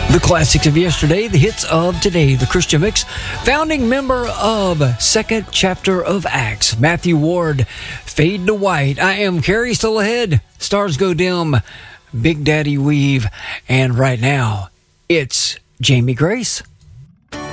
The classics of yesterday, the hits of today, the Christian Mix, founding member of second chapter of Acts, Matthew Ward, Fade to White. I am Carrie, still ahead, Stars Go Dim, Big Daddy Weave, and right now, it's Jamie Grace.